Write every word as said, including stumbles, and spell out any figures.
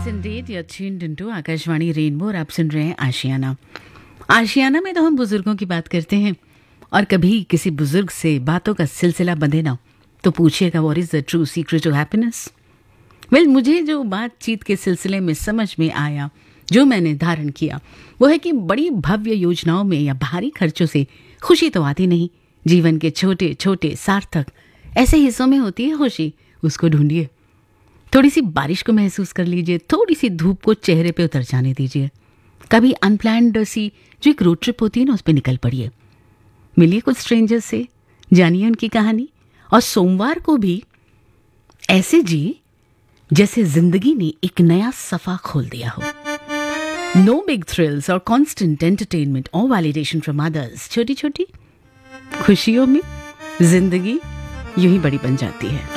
Yes, indeed, you're tuned into Akashvani rainbow और आप सुन रहे हैं आशियाना। आशियाना में तो हम बुजुर्गों की बात करते हैं और कभी किसी बुजुर्ग से बातों का सिलसिला बंधे ना तो पूछिएगा what is the true secret of happiness. Well, मुझे जो बातचीत के सिलसिले में समझ में आया, जो मैंने धारण किया, वो है कि बड़ी भव्य योजनाओं में या भारी खर्चों से खुशी तो आती नहीं। जीवन के छोटे छोटे सार्थक ऐसे हिस्सों में होती है खुशी। उसको ढूंढिए। थोड़ी सी बारिश को महसूस कर लीजिए, थोड़ी सी धूप को चेहरे पे उतर जाने दीजिए। कभी अनप्लान्ड सी जो एक रोड ट्रिप होती है ना, उस पर निकल पड़िए। मिलिए कुछ स्ट्रेंजर्स से, जानिए उनकी कहानी, और सोमवार को भी ऐसे जी जैसे जिंदगी ने एक नया सफा खोल दिया हो। नो बिग थ्रिल्स और कॉन्स्टेंट एंटरटेनमेंट और वैलिडेशन फ्रॉम अदर्स। छोटी छोटी खुशियों में जिंदगी यूं ही बड़ी बन जाती है।